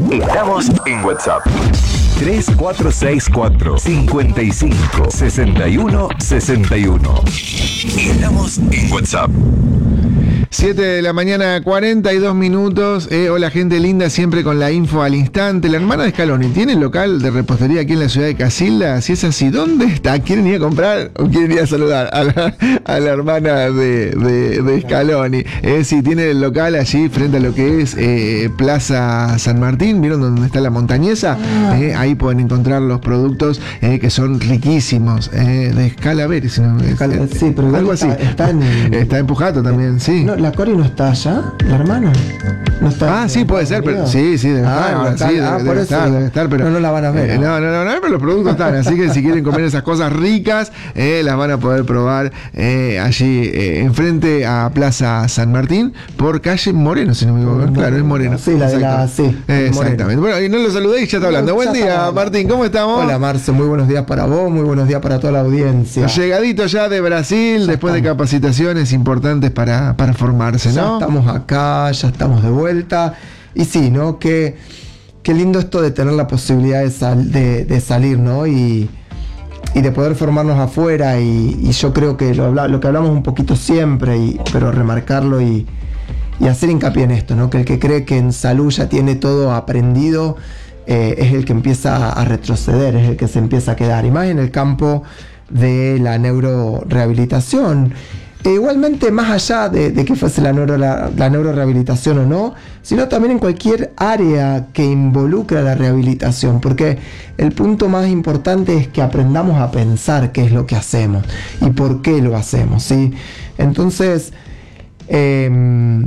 Estamos en WhatsApp. 3464 55 61 61. Estamos en WhatsApp. 7 de la mañana, 42 minutos. Hola, gente linda, siempre con la info al instante. La hermana de Scaloni tiene el local de repostería aquí en la ciudad de Casilda. Si es así, ¿dónde está? ¿Quieren ir a comprar o quieren ir a saludar a la hermana de Scaloni? Sí, tiene el local allí frente a lo que es Plaza San Martín. ¿Vieron dónde está la montañesa? Ahí pueden encontrar los productos que son riquísimos. De Scalaveris, si no, sí, pero algo así. Está en Pujato también, sí. No, ¿la Cori no está allá? ¿La hermana? ¿No está? Sí, puede ser, pero sí, debe estar, pero no la van a ver. No, pero los productos están, así que si quieren comer esas cosas ricas, las van a poder probar allí enfrente a Plaza San Martín, por calle Moreno, si no me equivoco. Claro, es Moreno. Sí, la de la exactamente. Moreno. Bueno, y no lo saludé y ya está hablando. Buen día, Martín, ¿cómo estamos? Hola, Marce, muy buenos días para vos, muy buenos días para toda la audiencia. Llegadito ya de Brasil, después de capacitaciones importantes para formarse, ¿no? Ya estamos acá, ya estamos de vuelta. Y sí, ¿no? Qué lindo esto de tener la posibilidad de salir, ¿no? Y de poder formarnos afuera. Y yo creo que lo que hablamos un poquito siempre, pero remarcarlo y hacer hincapié en esto, ¿no? Que el que cree que en salud ya tiene todo aprendido es el que empieza a retroceder, es el que se empieza a quedar. Y más en el campo de la neurorehabilitación. Igualmente, más allá de que fuese la neurorehabilitación o no, sino también en cualquier área que involucra la rehabilitación, porque el punto más importante es que aprendamos a pensar qué es lo que hacemos y por qué lo hacemos, ¿sí? Entonces, un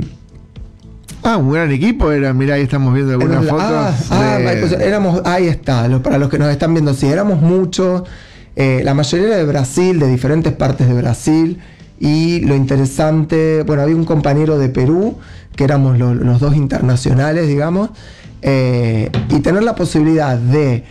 gran equipo era, mirá, ahí estamos viendo algunas fotos. Ahí está, para los que nos están viendo, sí, éramos muchos, la mayoría era de Brasil, de diferentes partes de Brasil. Y lo interesante, bueno, había un compañero de Perú, que éramos los dos internacionales, digamos, y tener la posibilidad de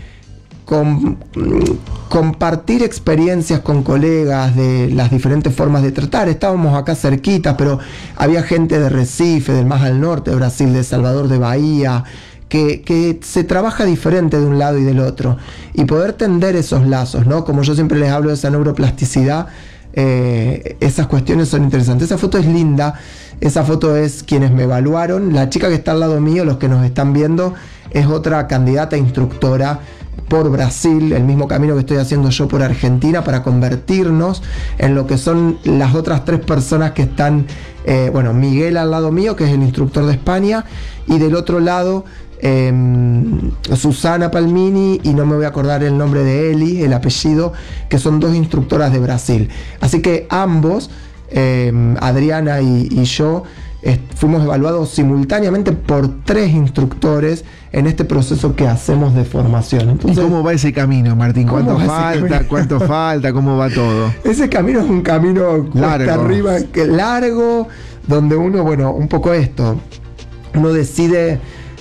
compartir experiencias con colegas de las diferentes formas de tratar. Estábamos acá cerquita, pero había gente de Recife, del más al norte de Brasil, de Salvador de Bahía, que se trabaja diferente de un lado y del otro. Y poder tender esos lazos, ¿no? Como yo siempre les hablo de esa neuroplasticidad, esas cuestiones son interesantes. Esa foto es linda, esa foto es quienes me evaluaron. La chica que está al lado mío, los que nos están viendo, es otra candidata instructora por Brasil, el mismo camino que estoy haciendo yo por Argentina, para convertirnos en lo que son las otras 3 personas que están, Miguel al lado mío, que es el instructor de España, y del otro lado Susana Palmini, y no me voy a acordar el nombre de Eli, el apellido, que son 2 instructoras de Brasil. Así que ambos, Adriana y yo, fuimos evaluados simultáneamente por 3 instructores en este proceso que hacemos de formación. Entonces, ¿y cómo va ese camino, Martín? ¿Cuánto falta? ¿Cómo va todo? Ese camino es un camino cuesta arriba, largo, donde uno, un poco esto, uno decide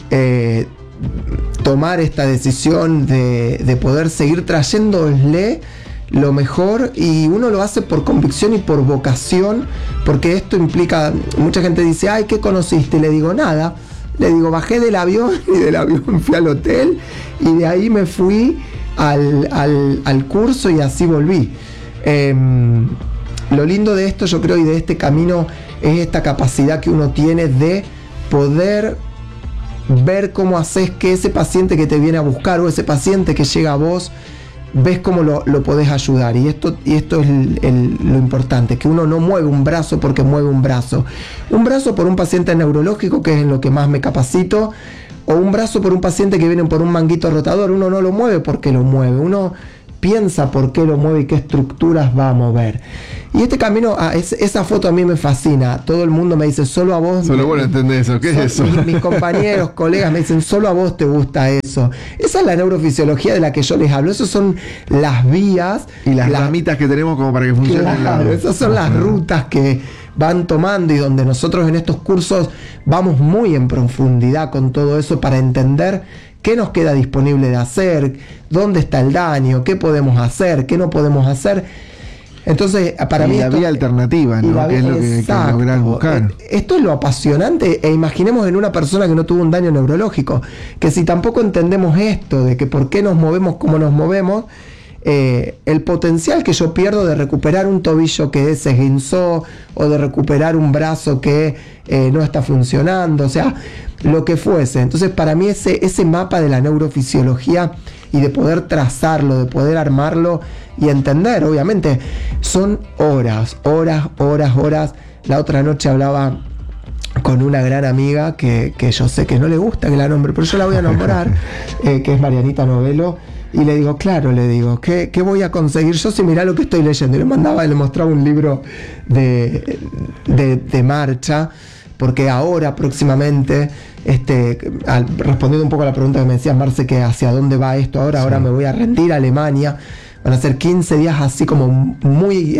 tomar esta decisión de poder seguir trayéndole lo mejor, y uno lo hace por convicción y por vocación, porque esto implica, mucha gente dice, ay, ¿qué conociste? Le digo, nada. Le digo, bajé del avión, y del avión fui al hotel, y de ahí me fui al curso, y así volví. Lo lindo de esto, yo creo, y de este camino, es esta capacidad que uno tiene de poder ver cómo haces que ese paciente que te viene a buscar, o ese paciente que llega a vos, ves cómo lo podés ayudar. Y esto es lo importante, que uno no mueve un brazo porque mueve un brazo por un paciente neurológico, que es en lo que más me capacito, o un brazo por un paciente que viene por un manguito rotador. Uno no lo mueve porque lo mueve, uno piensa por qué lo mueve y qué estructuras va a mover. Y este camino, esa foto a mí me fascina. Todo el mundo me dice, solo a vos. Solo vos entendés eso. ¿Qué es eso? Mis compañeros, colegas me dicen, solo a vos te gusta eso. Esa es la neurofisiología de la que yo les hablo. Esas son las vías. Y las ramitas que tenemos como para que funcionen. Claro, esas son las rutas que van tomando, y donde nosotros en estos cursos vamos muy en profundidad con todo eso para entender qué nos queda disponible de hacer, dónde está el daño, qué podemos hacer, qué no podemos hacer. Entonces, para mí la vía alternativa, ¿no? Que es lo que hay que lograr buscar. Esto es lo apasionante, e imaginemos en una persona que no tuvo un daño neurológico, que si tampoco entendemos esto, de que por qué nos movemos como nos movemos, el potencial que yo pierdo de recuperar un tobillo que se esguinzó o de recuperar un brazo que no está funcionando, o sea, lo que fuese. Entonces, para mí ese mapa de la neurofisiología y de poder trazarlo, de poder armarlo y entender, obviamente, son horas. La otra noche hablaba con una gran amiga que yo sé que no le gusta que la nombre, pero yo la voy a nombrar, que es Marianita Novelo. Y le digo, ¿qué voy a conseguir yo si mirá lo que estoy leyendo? Y le mostraba un libro de marcha, porque ahora próximamente, respondiendo un poco a la pregunta que me decías, Marce, que hacia dónde va esto ahora me voy a rendir a Alemania. Van a ser 15 días así como muy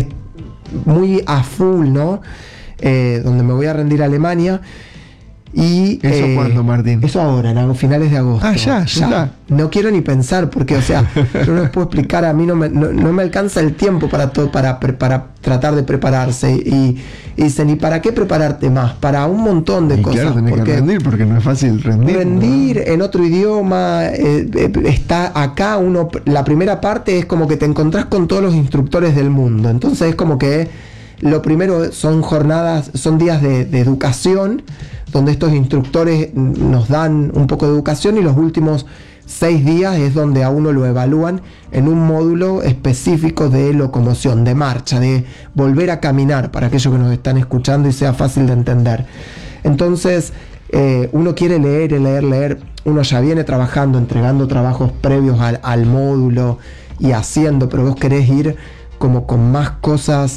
a full, ¿no? Donde me voy a rendir a Alemania. Y, ¿eso cuándo, Martín? Eso ahora, en finales de agosto. Ya. No quiero ni pensar, porque, o sea, yo no les puedo explicar, a mí no me alcanza el tiempo para tratar de prepararse. Y dicen, ¿y para qué prepararte más? Para un montón de cosas. Claro, tenés que rendir, porque no es fácil rendir. Rendir, ¿no? En otro idioma, está acá, la primera parte es como que te encontrás con todos los instructores del mundo. Entonces es como que lo primero son días de educación, donde estos instructores nos dan un poco de educación, y los últimos 6 días es donde a uno lo evalúan en un módulo específico de locomoción, de marcha, de volver a caminar, para aquellos que nos están escuchando y sea fácil de entender. Entonces, uno quiere leer, uno ya viene trabajando, entregando trabajos previos al módulo y haciendo, pero vos querés ir como con más cosas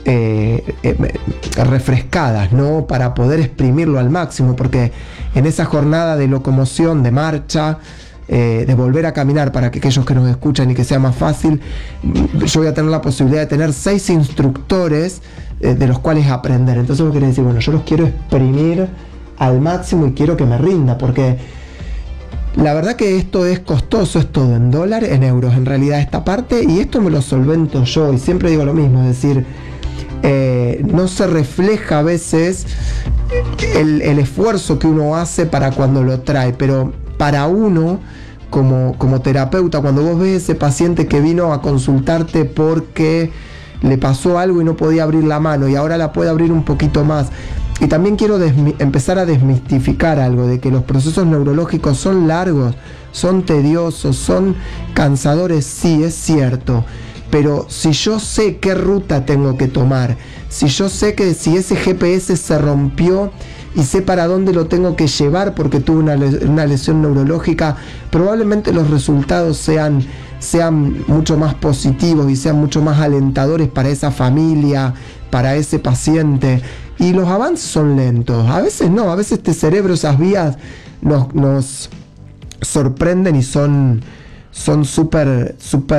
refrescadas, ¿no? Para poder exprimirlo al máximo, porque en esa jornada de locomoción, de marcha, de volver a caminar, para que aquellos que nos escuchan y que sea más fácil, yo voy a tener la posibilidad de tener 6 instructores de los cuales aprender. Entonces vos querés decir, bueno, yo los quiero exprimir al máximo y quiero que me rinda, porque la verdad que esto es costoso, es todo en dólares, en euros en realidad esta parte, y esto me lo solvento yo, y siempre digo lo mismo, es decir, no se refleja a veces el esfuerzo que uno hace para cuando lo trae, pero para uno como terapeuta, cuando vos ves ese paciente que vino a consultarte porque le pasó algo y no podía abrir la mano y ahora la puede abrir un poquito más. Y también quiero empezar a desmistificar algo, de que los procesos neurológicos son largos, son tediosos, son cansadores, sí, es cierto. Pero si yo sé qué ruta tengo que tomar, si yo sé que si ese GPS se rompió y sé para dónde lo tengo que llevar porque tuve una lesión neurológica, probablemente los resultados sean mucho más positivos y sean mucho más alentadores para esa familia, para ese paciente. Y los avances son lentos, a veces no, a veces este cerebro, esas vías nos sorprenden y son súper,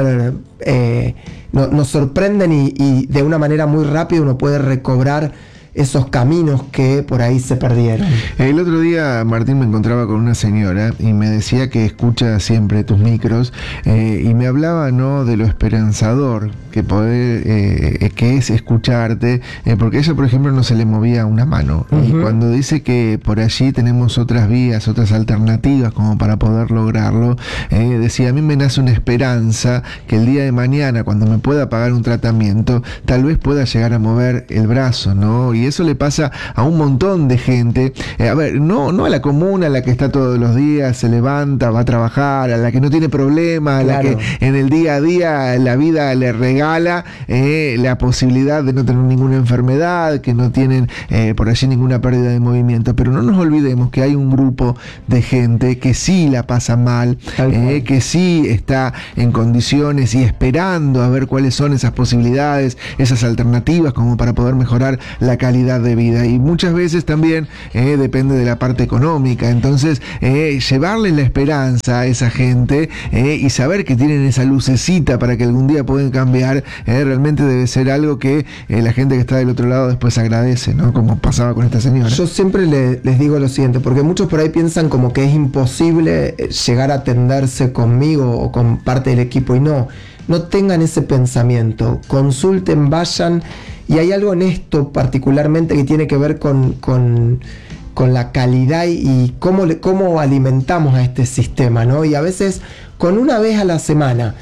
nos sorprenden y de una manera muy rápida uno puede recobrar esos caminos que por ahí se perdieron. El otro día, Martín, me encontraba con una señora y me decía que escucha siempre tus micros, y me hablaba, ¿no?, de lo esperanzador que es escucharte, porque ella, por ejemplo, no se le movía una mano. Uh-huh. Y cuando dice que por allí tenemos otras vías, otras alternativas como para poder lograrlo, decía, a mí me nace una esperanza que el día de mañana, cuando me pueda pagar un tratamiento, tal vez pueda llegar a mover el brazo, ¿no? Y eso le pasa a un montón de gente. A ver, no a la común, a la que está todos los días, se levanta, va a trabajar, a la que no tiene problema, a la que en el día a día la vida le regala la posibilidad de no tener ninguna enfermedad, que no tienen por allí ninguna pérdida de movimiento. Pero no nos olvidemos que hay un grupo de gente que sí la pasa mal, que sí está en condiciones y esperando a ver cuáles son esas posibilidades, esas alternativas como para poder mejorar la calidad de vida, y muchas veces también depende de la parte económica. Entonces llevarles la esperanza a esa gente y saber que tienen esa lucecita para que algún día pueden cambiar, realmente debe ser algo que la gente que está del otro lado después agradece, ¿no? Como pasaba con esta señora. Yo siempre les digo lo siguiente, porque muchos por ahí piensan como que es imposible llegar a atenderse conmigo o con parte del equipo, y no no tengan ese pensamiento, consulten, vayan, y hay algo en esto particularmente que tiene que ver con la calidad y cómo alimentamos a este sistema, ¿no? Y a veces con una vez a la semana,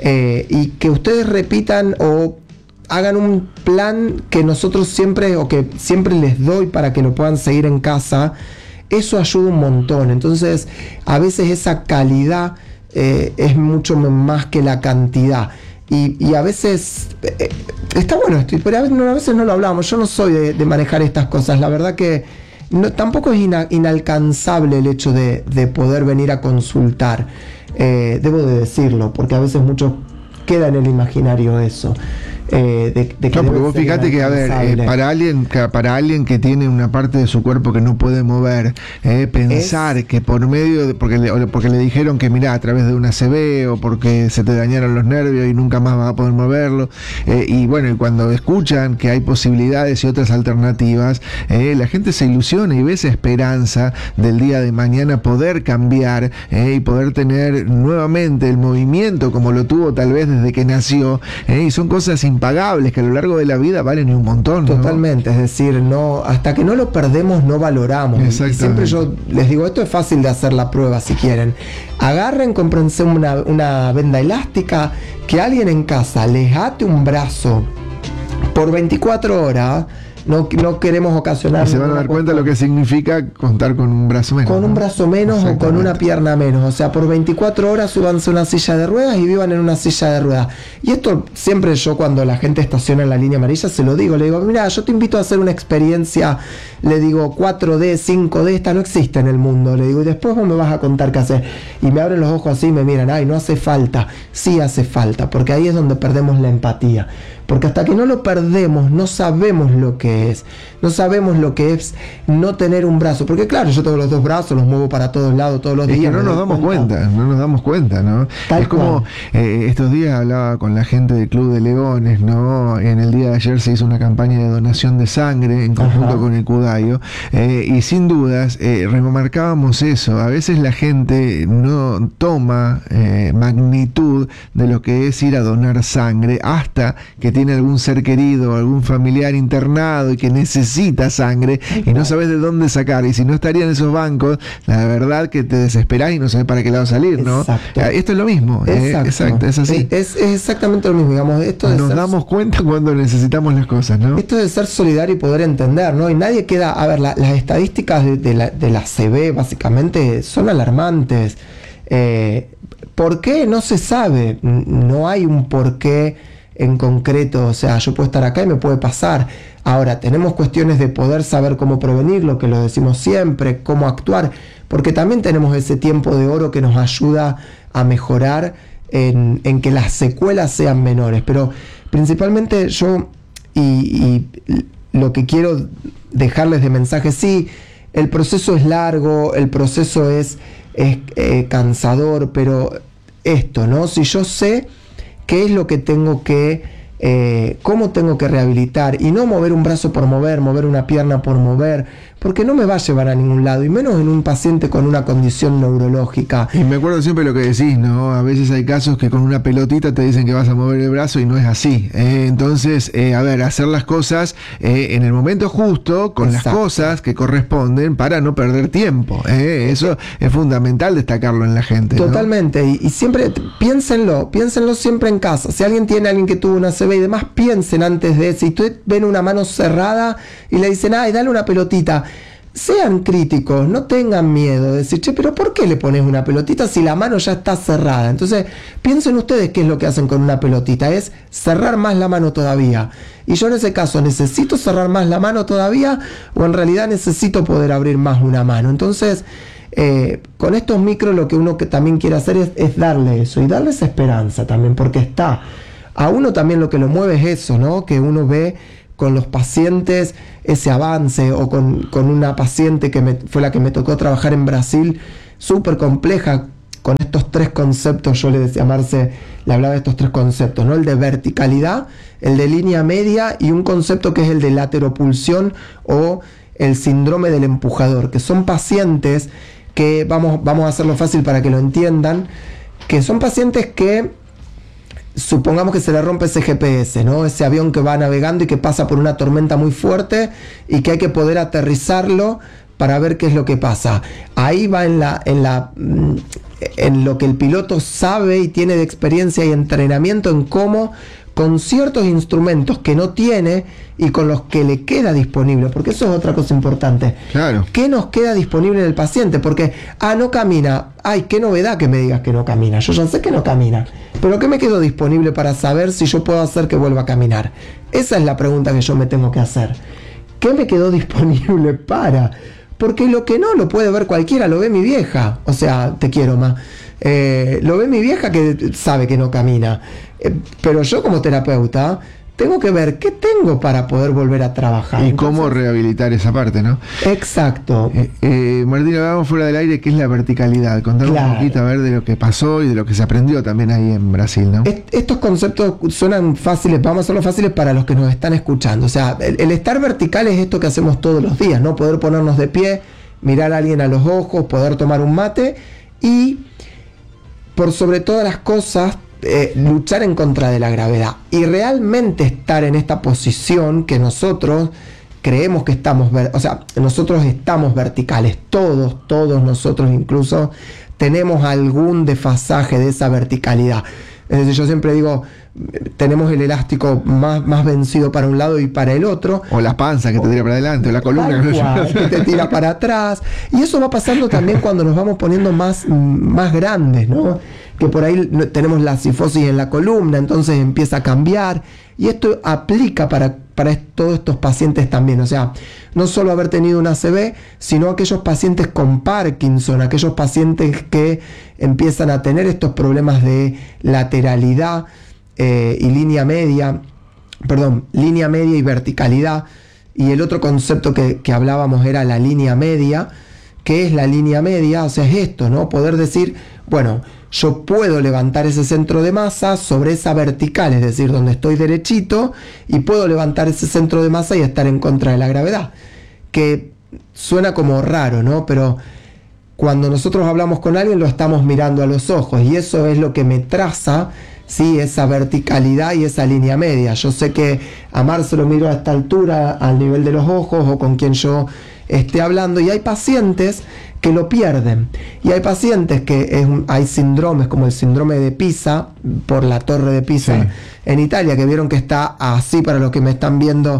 y que ustedes repitan o hagan un plan que nosotros siempre les doy para que lo puedan seguir en casa, eso ayuda un montón. Entonces, a veces esa calidad es mucho más que la cantidad. Y a veces está bueno esto, pero a veces no lo hablamos. Yo no soy de manejar estas cosas. La verdad que tampoco es inalcanzable el hecho de poder venir a consultar. Debo de decirlo, porque a veces mucho queda en el imaginario eso. No, porque vos fíjate que, a ver, para alguien que tiene una parte de su cuerpo que no puede mover, pensar que por medio de, porque le dijeron que mirá, a través de una ACV o porque se te dañaron los nervios y nunca más vas a poder moverlo, y bueno, y cuando escuchan que hay posibilidades y otras alternativas, la gente se ilusiona y ve esa esperanza del día de mañana poder cambiar, y poder tener nuevamente el movimiento como lo tuvo tal vez desde que nació, y son cosas impagables que a lo largo de la vida valen un montón, ¿no? Totalmente, es decir, no, hasta que no lo perdemos no valoramos. Y siempre yo les digo, esto es fácil de hacer la prueba si quieren. Agarren, cómprense una venda elástica, que alguien en casa les ate un brazo por 24 horas. No queremos ocasionar. Y se van a dar cuenta de lo que significa contar con un brazo menos. Con un brazo menos o con una pierna menos. O sea, por 24 horas súbanse a una silla de ruedas y vivan en una silla de ruedas. Y esto siempre yo, cuando la gente estaciona en la línea amarilla, se lo digo. Le digo, mira, yo te invito a hacer una experiencia, le digo, 4D, 5D, esta no existe en el mundo. Le digo, y después vos me vas a contar qué hacer. Y me abren los ojos así y me miran, ay, no hace falta. Sí hace falta, porque ahí es donde perdemos la empatía. Porque hasta que no lo perdemos, no sabemos lo que es. No sabemos lo que es no tener un brazo. Porque claro, yo tengo los dos brazos, los muevo para todos lados, todos los días. Es que no nos damos cuenta, ¿no? Es como, estos días hablaba con la gente del Club de Leones, ¿no? En el día de ayer se hizo una campaña de donación de sangre en conjunto con el Cudayo. Y sin dudas, remarcábamos eso. A veces la gente no toma magnitud de lo que es ir a donar sangre hasta que tiene algún ser querido, algún familiar internado y que necesita sangre y no sabes de dónde sacar, y si no estaría en esos bancos, la verdad que te desesperás y no sabes para qué lado salir, ¿no? Esto es lo mismo. Exacto, es así. Es exactamente lo mismo, digamos. Nos damos cuenta cuando necesitamos las cosas, ¿no? Esto de ser solidario y poder entender, ¿no? Y nadie queda, a ver, las estadísticas de la CB básicamente son alarmantes. ¿Por qué? No se sabe. No hay un por qué en concreto. O sea, yo puedo estar acá y me puede pasar. Ahora, tenemos cuestiones de poder saber cómo prevenirlo, que lo decimos siempre, cómo actuar, porque también tenemos ese tiempo de oro que nos ayuda a mejorar en que las secuelas sean menores. Pero principalmente yo, y lo que quiero dejarles de mensaje, sí, el proceso es largo, el proceso es cansador, pero esto, ¿no? Si yo sé qué es lo que tengo que, cómo tengo que rehabilitar, y no mover un brazo por mover una pierna por mover, porque no me va a llevar a ningún lado, y menos en un paciente con una condición neurológica. Y me acuerdo siempre lo que decís, ¿no? A veces hay casos que con una pelotita te dicen que vas a mover el brazo y no es así. Entonces, a ver, hacer las cosas en el momento justo, con las cosas que corresponden para no perder tiempo. Eso es fundamental destacarlo en la gente, totalmente, ¿no? Y siempre piénsenlo siempre en casa. Si alguien que tuvo una CB y demás, piensen antes de, si ustedes ven una mano cerrada y le dicen, ay, dale una pelotita, sean críticos, no tengan miedo de decir, che, pero ¿por qué le pones una pelotita si la mano ya está cerrada? Entonces, piensen ustedes qué es lo que hacen con una pelotita, es cerrar más la mano todavía. Y yo en ese caso, ¿necesito cerrar más la mano todavía o en realidad necesito poder abrir más una mano? Entonces, con estos micros lo que uno que también quiere hacer es darle eso y darles esperanza también, porque está, a uno también lo que lo mueve es eso, ¿no? Que uno ve con los pacientes ese avance, o con una paciente que fue la que me tocó trabajar en Brasil, súper compleja, con estos tres conceptos. Yo le decía a Marce, le hablaba de estos tres conceptos, ¿no? El de verticalidad, el de línea media y un concepto que es el de lateropulsión o el síndrome del empujador, que son pacientes que, vamos a hacerlo fácil para que lo entiendan, que son pacientes que supongamos que se le rompe ese GPS, ¿no? Ese avión que va navegando y que pasa por una tormenta muy fuerte y que hay que poder aterrizarlo para ver qué es lo que pasa. Ahí va en lo que el piloto sabe y tiene de experiencia y entrenamiento en cómo, con ciertos instrumentos que no tiene y con los que le queda disponible, porque eso es otra cosa importante. Claro. ¿Qué nos queda disponible en el paciente? Porque, no camina. Ay, qué novedad que me digas que no camina. Yo ya sé que no camina. Pero ¿qué me quedó disponible para saber si yo puedo hacer que vuelva a caminar? Esa es la pregunta que yo me tengo que hacer. ¿Qué me quedó disponible para? Porque lo que no lo puede ver cualquiera, lo ve mi vieja. O sea, te quiero, ma. Lo ve mi vieja que sabe que no camina. Pero yo como terapeuta tengo que ver qué tengo para poder volver a trabajar. Y cómo rehabilitar esa parte, ¿no? Exacto. Martín, hablábamos fuera del aire, ¿qué es la verticalidad? Contanos un poquito a ver de lo que pasó y de lo que se aprendió también ahí en Brasil, ¿no? Estos conceptos suenan fáciles, vamos a hacerlo fáciles para los que nos están escuchando. O sea, el estar vertical es esto que hacemos todos los días, ¿no? Poder ponernos de pie, mirar a alguien a los ojos, poder tomar un mate y, por sobre todas las cosas, luchar en contra de la gravedad y realmente estar en esta posición que nosotros creemos que estamos, nosotros estamos verticales, todos nosotros incluso tenemos algún desfasaje de esa verticalidad. Es decir, yo siempre digo, tenemos el elástico más vencido para un lado y para el otro. O la panza que te tira para adelante, o la columna que te tira para atrás. Y eso va pasando también cuando nos vamos poniendo más grandes, ¿no? Que por ahí tenemos la cifosis en la columna, entonces empieza a cambiar. Y esto aplica para todos estos pacientes también. O sea, no solo haber tenido una ACV, sino aquellos pacientes con Parkinson, aquellos pacientes que empiezan a tener estos problemas de lateralidad y línea media y verticalidad. Y el otro concepto que hablábamos era la línea media. ¿Qué es la línea media? O sea, es esto, ¿no? Poder decir, bueno, yo puedo levantar ese centro de masa sobre esa vertical, es decir, donde estoy derechito, y puedo levantar ese centro de masa y estar en contra de la gravedad. Que suena como raro, ¿no? Pero cuando nosotros hablamos con alguien lo estamos mirando a los ojos y eso es lo que me traza, ¿sí? Esa verticalidad y esa línea media. Yo sé que a Marce lo miro a esta altura, al nivel de los ojos o con quien yo esté hablando, y hay pacientes que lo pierden y hay pacientes que hay síndromes como el síndrome de Pisa por la torre de Pisa, sí, en Italia, que vieron que está así para los que me están viendo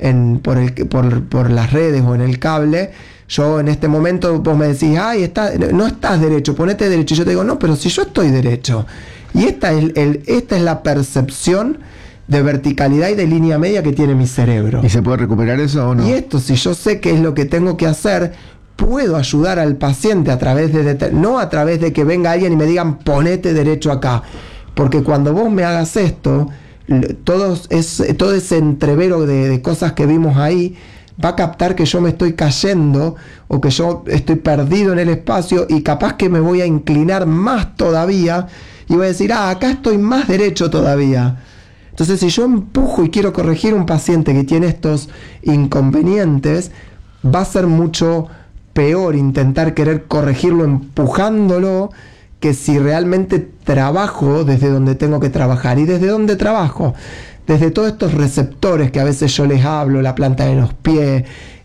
por las redes o en el cable. Yo en este momento vos me decís, no estás derecho, ponete derecho, y yo te digo, no, pero si yo estoy derecho. Y esta es la percepción de verticalidad y de línea media que tiene mi cerebro. ¿Y se puede recuperar eso o no? Y esto, si yo sé qué es lo que tengo que hacer, puedo ayudar al paciente a través no a través de que venga alguien y me digan, ponete derecho acá. Porque cuando vos me hagas esto, todo ese entrevero de cosas que vimos ahí va a captar que yo me estoy cayendo o que yo estoy perdido en el espacio y capaz que me voy a inclinar más todavía y voy a decir, acá estoy más derecho todavía. Entonces, si yo empujo y quiero corregir a un paciente que tiene estos inconvenientes, va a ser mucho peor intentar querer corregirlo empujándolo que si realmente trabajo desde donde tengo que trabajar. ¿Y desde dónde trabajo? Desde todos estos receptores que a veces yo les hablo, la planta de los pies,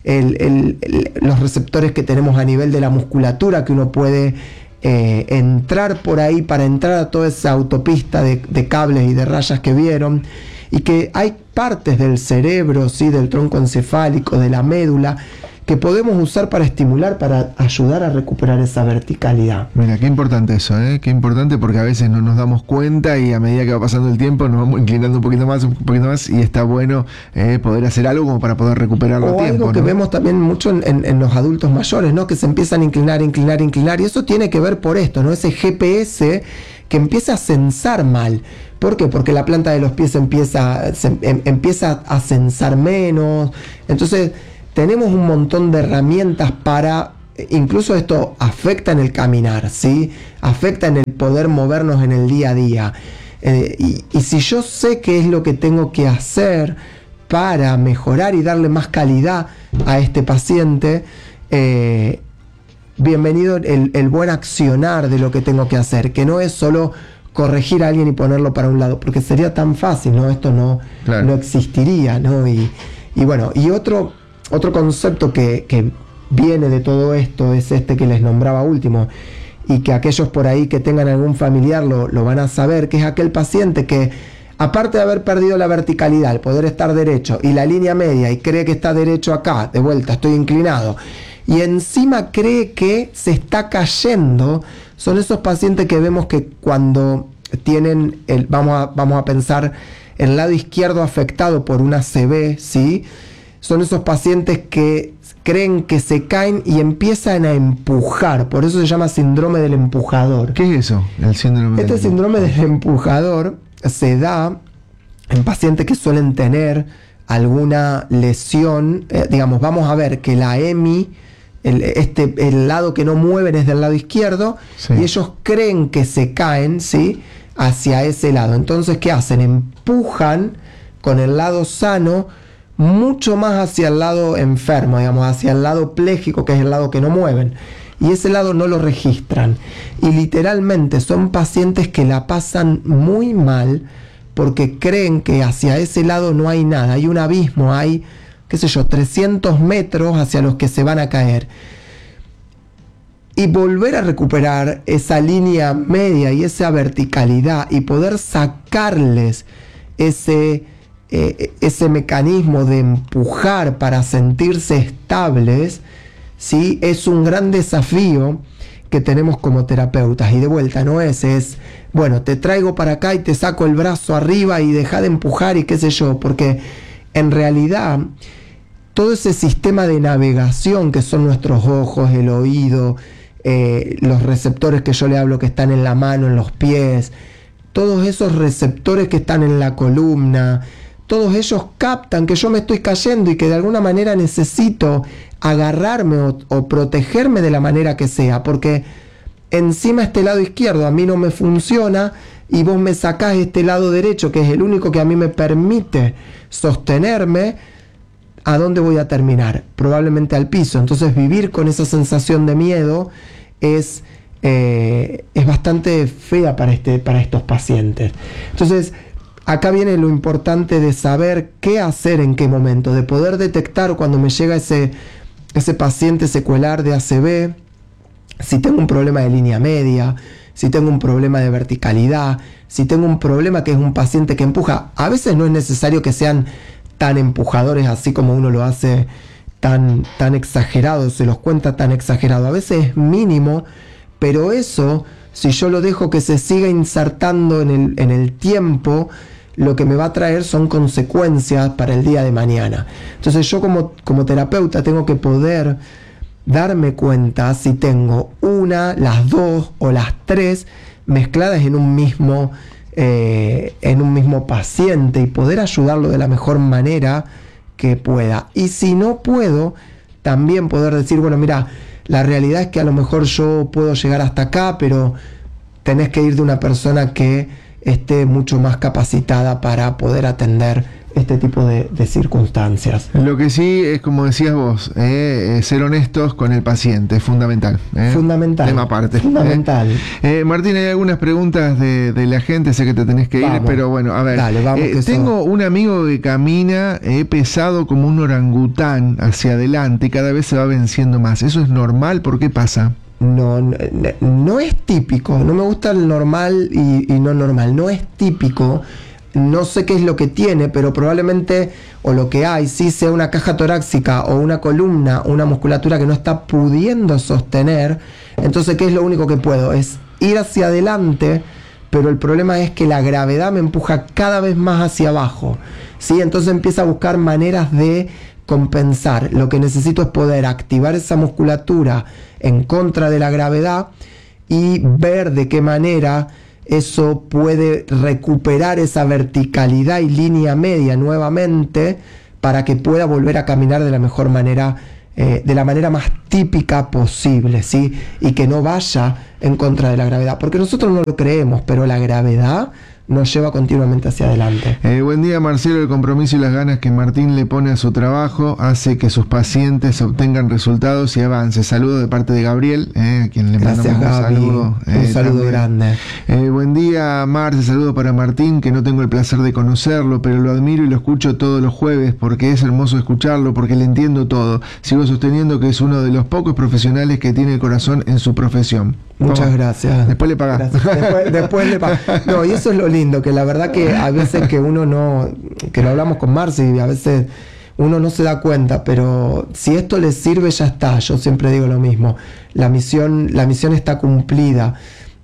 los receptores que tenemos a nivel de la musculatura, que uno puede entrar por ahí para entrar a toda esa autopista de cables y de rayas que vieron, y que hay partes del cerebro, ¿sí? Del tronco encefálico, de la médula, que podemos usar para estimular, para ayudar a recuperar esa verticalidad. Mira, qué importante eso, ¿eh? Qué importante, porque a veces no nos damos cuenta y a medida que va pasando el tiempo nos vamos inclinando un poquito más y está bueno poder hacer algo como para poder recuperarlo a tiempo. Algo que vemos también mucho en los adultos mayores, ¿no? Que se empiezan a inclinar, y eso tiene que ver por esto, ¿no? Ese GPS que empieza a censar mal. ¿Por qué? Porque la planta de los pies empieza a censar menos. Entonces tenemos un montón de herramientas para, incluso esto afecta en el caminar, ¿sí? Afecta en el poder movernos en el día a día. Y si yo sé qué es lo que tengo que hacer para mejorar y darle más calidad a este paciente, bienvenido el buen accionar de lo que tengo que hacer, que no es solo corregir a alguien y ponerlo para un lado, porque sería tan fácil, ¿no? Esto no, Claro. no existiría, ¿no? Y bueno, y otro concepto que viene de todo esto es este que les nombraba último, y que aquellos por ahí que tengan algún familiar lo van a saber, que es aquel paciente que, aparte de haber perdido la verticalidad, el poder estar derecho y la línea media, y cree que está derecho acá, de vuelta, estoy inclinado, y encima cree que se está cayendo, son esos pacientes que vemos que cuando tienen, vamos a pensar, el lado izquierdo afectado por una ACV, ¿sí? Son esos pacientes que creen que se caen y empiezan a empujar, por eso se llama síndrome del empujador. ¿Qué es eso? El síndrome Este del- síndrome del empujador se da en pacientes que suelen tener alguna lesión, digamos, vamos a ver que la EMI, el lado que no mueven es del lado izquierdo, Sí. y ellos creen que se caen, ¿sí?, hacia ese lado. Entonces, ¿qué hacen? Empujan con el lado sano mucho más hacia el lado enfermo, digamos, hacia el lado pléjico, que es el lado que no mueven. Y ese lado no lo registran. Y literalmente son pacientes que la pasan muy mal porque creen que hacia ese lado no hay nada. Hay un abismo, hay, qué sé yo, 300 metros hacia los que se van a caer. Y volver a recuperar esa línea media y esa verticalidad y poder sacarles ese mecanismo de empujar para sentirse estables, ¿sí? Es un gran desafío que tenemos como terapeutas. Y de vuelta, no es, bueno, te traigo para acá y te saco el brazo arriba y deja de empujar y qué sé yo, porque en realidad todo ese sistema de navegación que son nuestros ojos, el oído, los receptores que yo le hablo que están en la mano, en los pies, todos esos receptores que están en la columna, todos ellos captan que yo me estoy cayendo y que de alguna manera necesito agarrarme o protegerme de la manera que sea, porque encima este lado izquierdo a mí no me funciona y vos me sacás este lado derecho, que es el único que a mí me permite sostenerme. ¿A dónde voy a terminar? Probablemente al piso. Entonces vivir con esa sensación de miedo es bastante fea para estos pacientes. Entonces acá viene lo importante de saber qué hacer en qué momento, de poder detectar cuando me llega ese paciente secuelar de ACV, si tengo un problema de línea media, si tengo un problema de verticalidad, si tengo un problema que es un paciente que empuja. A veces no es necesario que sean tan empujadores así como uno lo hace tan exagerado, se los cuenta tan exagerado. A veces es mínimo, pero eso, si yo lo dejo que se siga insertando en el tiempo, lo que me va a traer son consecuencias para el día de mañana. Entonces yo como terapeuta tengo que poder darme cuenta si tengo una, las dos o las tres mezcladas en un mismo paciente y poder ayudarlo de la mejor manera que pueda. Y si no puedo, también poder decir, bueno, mira, la realidad es que a lo mejor yo puedo llegar hasta acá, pero tenés que ir de una persona que esté mucho más capacitada para poder atender este tipo de circunstancias. Lo que sí es, como decías vos, ser honestos con el paciente, es fundamental. Fundamental. Tema aparte. Fundamental. Martín, hay algunas preguntas de la gente, sé que te tenés que ir, Vamos. pero bueno, a ver. Dale, vamos, que tengo un amigo que camina pesado como un orangután hacia adelante y cada vez se va venciendo más. ¿Eso es normal? ¿Por qué pasa? No es típico, no me gusta el normal y no normal, no es típico. No sé qué es lo que tiene, pero probablemente, o lo que hay, sí sea una caja torácica o una columna, una musculatura que no está pudiendo sostener. Entonces, ¿qué es lo único que puedo? Es ir hacia adelante, pero el problema es que la gravedad me empuja cada vez más hacia abajo, ¿sí? Entonces empieza a buscar maneras de compensar. Lo que necesito es poder activar esa musculatura en contra de la gravedad y ver de qué manera eso puede recuperar esa verticalidad y línea media nuevamente para que pueda volver a caminar de la mejor manera, de la manera más típica posible, ¿sí? Y que no vaya en contra de la gravedad, porque nosotros no lo creemos, pero la gravedad nos lleva continuamente hacia adelante. Buen día, Marcelo. El compromiso y las ganas que Martín le pone a su trabajo hace que sus pacientes obtengan resultados y avance. Saludos de parte de Gabriel, a quien le mandamos un saludo. Un saludo grande. Buen día, Marce. Saludo para Martín, que no tengo el placer de conocerlo, pero lo admiro y lo escucho todos los jueves porque es hermoso escucharlo, porque le entiendo todo. Sigo sosteniendo que es uno de los pocos profesionales que tiene el corazón en su profesión. Muchas gracias. Después le pagás. Después le pagás. No, y eso es lo lindo, que la verdad que a veces que uno no, que lo hablamos con Marci, y a veces uno no se da cuenta, pero si esto les sirve, ya está. Yo siempre digo lo mismo. La misión está cumplida.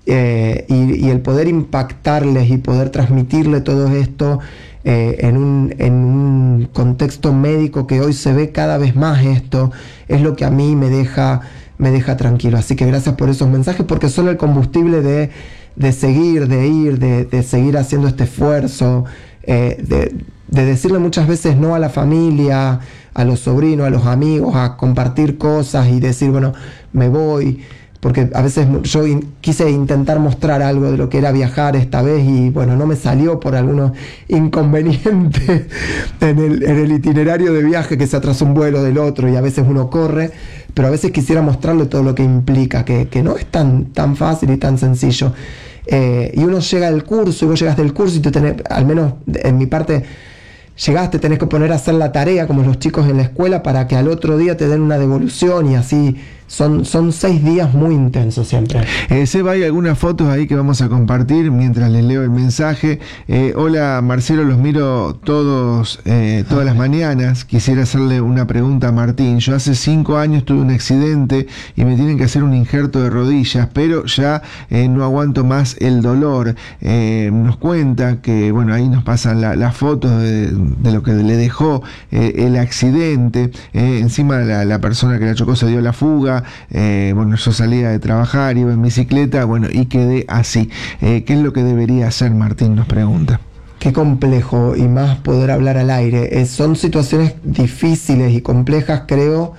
Y el poder impactarles y poder transmitirle todo esto en un contexto médico que hoy se ve cada vez más, esto es lo que a mí me deja tranquilo. Así que gracias por esos mensajes, porque son el combustible de seguir, de seguir haciendo este esfuerzo, de decirle muchas veces no a la familia, a los sobrinos, a los amigos, a compartir cosas y decir, bueno, me voy. Porque a veces yo quise intentar mostrar algo de lo que era viajar esta vez y bueno, no me salió por algunos inconvenientes en el itinerario de viaje, que se atrasó un vuelo del otro y a veces uno corre, pero a veces quisiera mostrarle todo lo que implica, que no es tan fácil y tan sencillo. Y uno llega al curso y vos llegas del curso y tú tenés, al menos en mi parte, llegaste, tenés que poner a hacer la tarea como los chicos en la escuela para que al otro día te den una devolución y así. Son 6 días muy intensos siempre. Seba, hay algunas fotos ahí que vamos a compartir mientras les leo el mensaje. Hola, Marcelo, los miro todas las mañanas. Quisiera hacerle una pregunta a Martín. Yo hace 5 años tuve un accidente y me tienen que hacer un injerto de rodillas, pero ya no aguanto más el dolor. Nos cuenta que, bueno, ahí nos pasan las fotos de lo que le dejó el accidente. Encima la persona que la chocó se dio la fuga. Bueno, yo salía de trabajar, iba en bicicleta, bueno, y quedé así. ¿Qué es lo que debería hacer, Martín? Nos pregunta. Qué complejo, y más poder hablar al aire. Son situaciones difíciles y complejas, creo.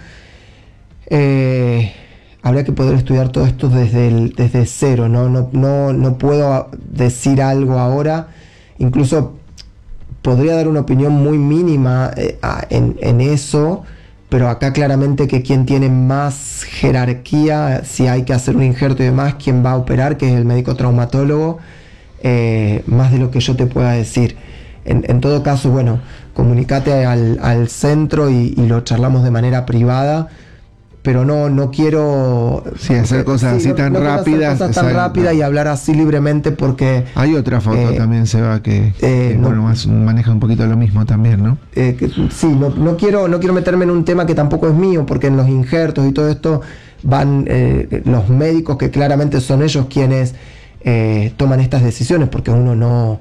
Habría que poder estudiar todo esto desde cero, ¿no? No puedo decir algo ahora. Incluso podría dar una opinión muy mínima en eso, pero acá claramente que quien tiene más jerarquía, si hay que hacer un injerto y demás, quien va a operar, que es el médico traumatólogo, más de lo que yo te pueda decir. En todo caso, bueno, comunícate al centro y lo charlamos de manera privada, pero no quiero hacer cosas así tan rápidas. Hacer cosas tan rápidas y hablar así libremente, porque hay otra foto también, Seba, que bueno, maneja un poquito lo mismo también, ¿no? No quiero meterme en un tema que tampoco es mío, porque en los injertos y todo esto van los médicos, que claramente son ellos quienes toman estas decisiones, porque uno no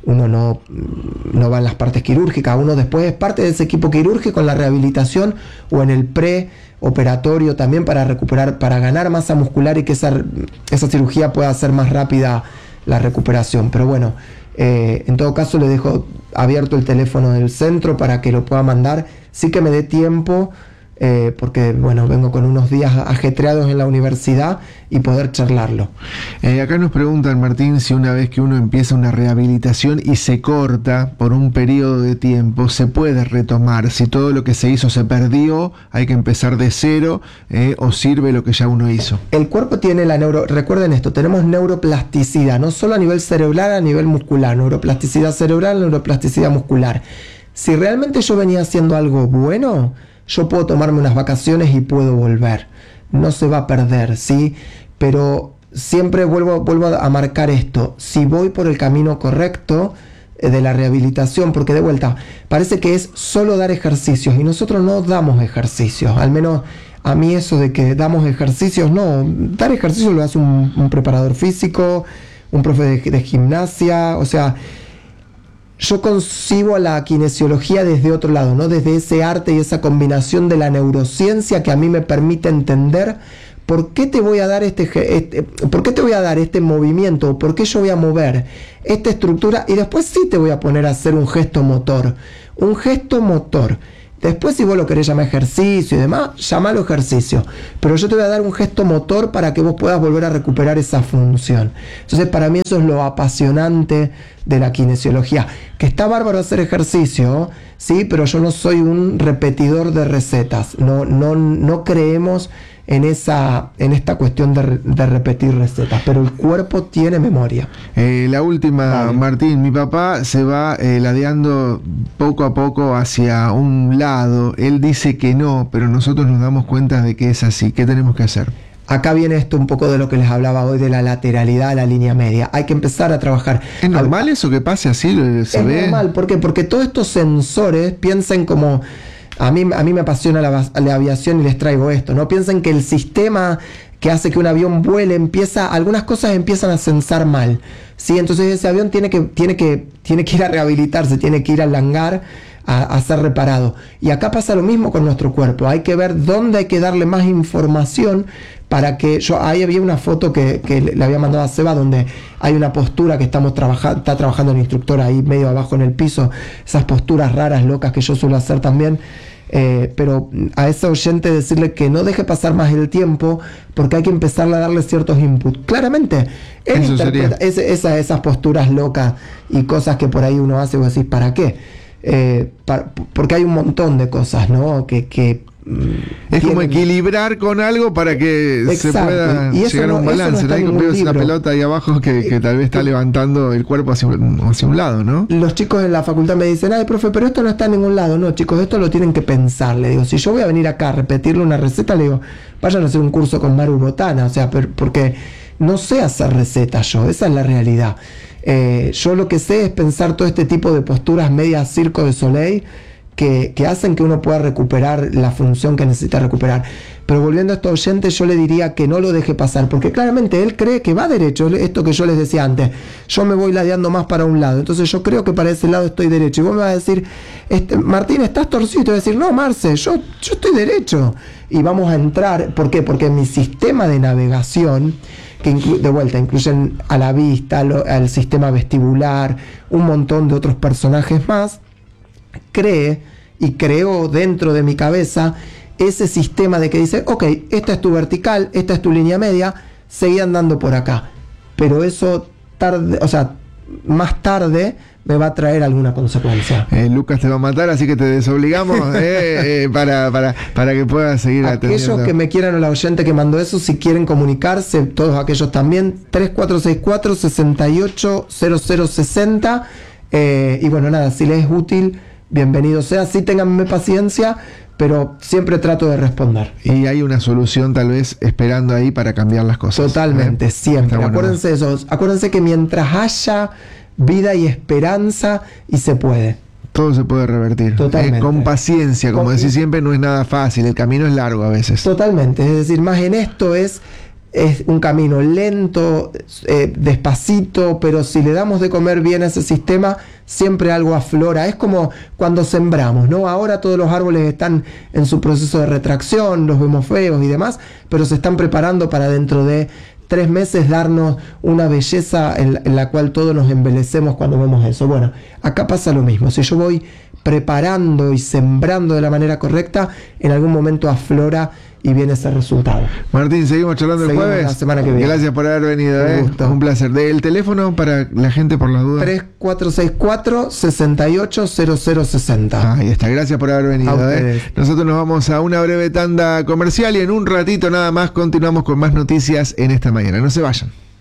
va en las partes quirúrgicas, uno después es parte de ese equipo quirúrgico en la rehabilitación o en el preoperatorio también, para recuperar, para ganar masa muscular y que esa cirugía pueda ser más rápida la recuperación. Pero bueno, en todo caso le dejo abierto el teléfono del centro para que lo pueda mandar, sí que me dé tiempo, porque bueno, vengo con unos días ajetreados en la universidad, y poder charlarlo. Acá nos preguntan, Martín, si una vez que uno empieza una rehabilitación y se corta por un periodo de tiempo, se puede retomar, si todo lo que se hizo se perdió, hay que empezar de cero, o sirve lo que ya uno hizo. El cuerpo tiene recuerden esto, tenemos neuroplasticidad, no solo a nivel cerebral, a nivel muscular, neuroplasticidad cerebral, neuroplasticidad muscular. Si realmente yo venía haciendo algo bueno, yo puedo tomarme unas vacaciones y puedo volver. No se va a perder, ¿sí? Pero siempre vuelvo a marcar esto. Si voy por el camino correcto de la rehabilitación, porque de vuelta, parece que es solo dar ejercicios, y nosotros no damos ejercicios. Al menos a mí eso de que damos ejercicios, no. Dar ejercicios lo hace un preparador físico, un profe de gimnasia, o sea... Yo concibo a la kinesiología desde otro lado, ¿no? Desde ese arte y esa combinación de la neurociencia que a mí me permite entender por qué te voy a dar este movimiento, por qué yo voy a mover esta estructura, y después sí te voy a poner a hacer un gesto motor. Un gesto motor Después, si vos lo querés llamar ejercicio y demás, llamalo ejercicio. Pero yo te voy a dar un gesto motor para que vos puedas volver a recuperar esa función. Entonces, para mí eso es lo apasionante de la kinesiología. Que está bárbaro hacer ejercicio, ¿sí? Pero yo no soy un repetidor de recetas. No creemos en esta cuestión de repetir recetas, pero el cuerpo tiene memoria. La última, vale. Martín, mi papá se va ladeando poco a poco hacia un lado. Él dice que no, pero nosotros nos damos cuenta de que es así. ¿Qué tenemos que hacer? Acá viene esto un poco de lo que les hablaba hoy de la lateralidad a la línea media. Hay que empezar a trabajar. ¿Es normal eso que pase así? ¿Se ve? Es normal, ¿por qué? Porque todos estos sensores piensen como... A mí me apasiona la aviación y les traigo esto, ¿no? Piensen que el sistema que hace que un avión vuele algunas cosas empiezan a censar mal, ¿sí? Entonces ese avión tiene que ir a rehabilitarse, tiene que ir al hangar a ser reparado. Y acá pasa lo mismo con nuestro cuerpo. Hay que ver dónde hay que darle más información para que... Ahí había una foto que le había mandado a Seba donde hay una postura que está trabajando el instructor ahí medio abajo en el piso, esas posturas raras, locas que yo suelo hacer también. Pero a ese oyente decirle que no deje pasar más el tiempo porque hay que empezarle a darle ciertos inputs. Claramente, él interpreta esas posturas locas y cosas que por ahí uno hace y vos decís, ¿para qué? Porque hay un montón de cosas, ¿no? Que es como equilibrar con algo para que se pueda llegar a un balance. No hay una pelota ahí abajo que tal vez está levantando el cuerpo hacia un lado, ¿no? Los chicos en la facultad me dicen, ay, profe, pero esto no está en ningún lado. No, chicos, esto lo tienen que pensar. Le digo, si yo voy a venir acá a repetirle una receta, le digo, vayan a hacer un curso con Maru Botana. O sea, porque no sé hacer recetas yo, esa es la realidad. Yo lo que sé es pensar todo este tipo de posturas medias Circo de Soleil que hacen que uno pueda recuperar la función que necesita recuperar. Pero volviendo a este oyente, yo le diría que no lo deje pasar, porque claramente él cree que va derecho. Esto que yo les decía antes, yo me voy ladeando más para un lado, entonces yo creo que para ese lado estoy derecho. Y vos me vas a decir, Martín, estás torcido. Y te voy a decir, no, Marce, yo estoy derecho. Y vamos a entrar, ¿por qué? Porque mi sistema de navegación, que de vuelta incluyen a la vista, al sistema vestibular, un montón de otros personajes más, creó dentro de mi cabeza ese sistema de que dice, ok, esta es tu vertical, esta es tu línea media, seguí andando por acá. Pero eso más tarde me va a traer alguna consecuencia. Lucas te va a matar, así que te desobligamos para que puedas seguir atendiendo. Aquellos que me quieran, o la oyente que mandó eso, si quieren comunicarse, todos aquellos también, 3464-680060. Y bueno, nada, si les es útil, bienvenido sea. Sí, ténganme paciencia, pero siempre trato de responder. Y hay una solución tal vez esperando ahí para cambiar las cosas. Totalmente, siempre. Bueno, acuérdense de eso. Acuérdense que mientras haya vida y esperanza, y se puede. Todo se puede revertir. Totalmente. Con paciencia, como decís siempre, no es nada fácil. El camino es largo a veces. Totalmente. Es decir, más en esto es un camino lento, despacito, pero si le damos de comer bien a ese sistema, siempre algo aflora. Es como cuando sembramos, ¿no? Ahora todos los árboles están en su proceso de retracción, los vemos feos y demás, pero se están preparando para dentro de 3 meses darnos una belleza en la cual todos nos embelecemos cuando vemos eso. Bueno, acá pasa lo mismo. Si yo voy preparando y sembrando de la manera correcta, en algún momento aflora y viene ese resultado. Martín, seguimos charlando el jueves. La semana que viene. Gracias por haber venido. Un placer. El teléfono para la gente por las dudas. 3464-680060. Ahí está. Gracias por haber venido. Nosotros nos vamos a una breve tanda comercial y en un ratito nada más continuamos con más noticias en esta mañana. No se vayan.